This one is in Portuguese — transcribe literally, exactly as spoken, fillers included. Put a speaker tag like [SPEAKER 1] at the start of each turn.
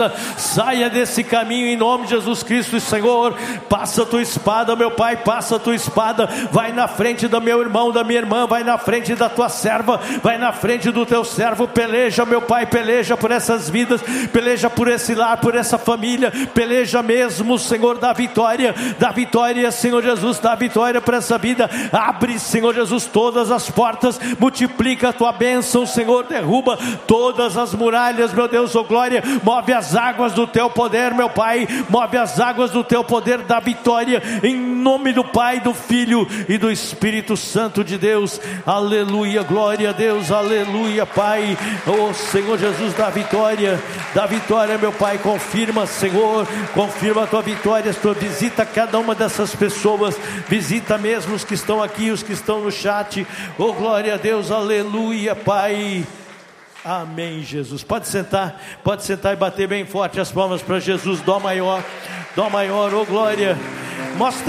[SPEAKER 1] Saia desse caminho em nome de Jesus Cristo, Senhor. Passa a tua espada, meu Pai, passa a tua espada. Vai na frente do meu irmão, da minha irmã. Vai na frente da tua serva. Vai na frente do teu servo. Peleja, meu Pai, peleja por essas vidas. Peleja por esse lar, por essa família. Peleja mesmo, Senhor, dá vitória. Dá vitória, Senhor Jesus, dá vitória para essa vida. Abre, Senhor Jesus, todas as portas. Multiplica a tua bênção, Senhor. Derruba todas as muralhas, meu Deus, oh glória. Move as águas do teu poder, meu Pai. Move as águas do teu poder da vitória, em nome do Pai, do Filho e do Espírito Santo de Deus. Aleluia, glória a Deus, aleluia, Pai. Oh Senhor Jesus, da vitória, da vitória, meu Pai. Confirma, Senhor, confirma a tua vitória. Tu visita cada uma dessas pessoas, visita mesmo os que estão aqui, os que estão no chat. Oh glória a Deus, aleluia, Pai. Amém, Jesus. Pode sentar, pode sentar e bater bem forte as palmas para Jesus. Dó maior, dó maior, oh glória. Mostra